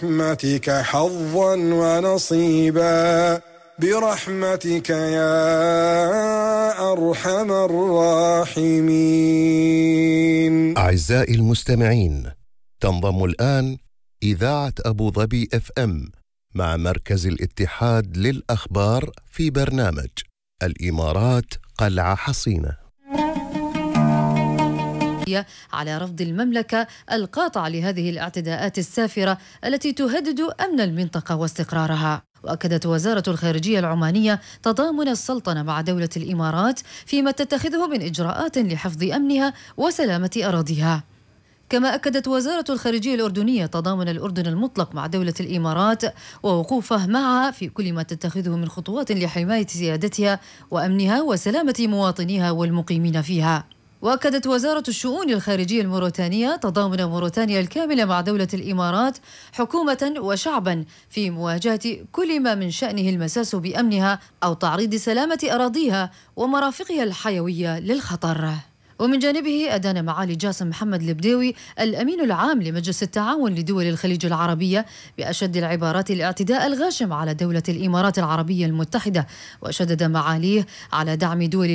برحمتك حظا ونصيبا برحمتك يا أرحم الراحمين. أعزائي المستمعين، تنضم الآن إذاعة أبو ظبي FM مع مركز الاتحاد للأخبار في برنامج الإمارات قلعة حصينة، على رفض المملكة القاطع لهذه الاعتداءات السافرة التي تهدد أمن المنطقة واستقرارها. وأكدت وزارة الخارجية العمانية تضامن السلطنة مع دولة الإمارات فيما تتخذه من إجراءات لحفظ أمنها وسلامة أراضيها. كما أكدت وزارة الخارجية الأردنية تضامن الأردن المطلق مع دولة الإمارات ووقوفه معها في كل ما تتخذه من خطوات لحماية سيادتها وأمنها وسلامة مواطنيها والمقيمين فيها. وأكدت وزارة الشؤون الخارجية الموريتانية تضامن موريتانيا الكامل مع دولة الإمارات حكومة وشعبا في مواجهة كل ما من شأنه المساس بأمنها أو تعريض سلامة أراضيها ومرافقها الحيوية للخطر. ومن جانبه أدان معالي جاسم محمد البديوي الأمين العام لمجلس التعاون لدول الخليج العربية بأشد العبارات الاعتداء الغاشم على دولة الإمارات العربية المتحدة، وشدد معاليه على دعم دول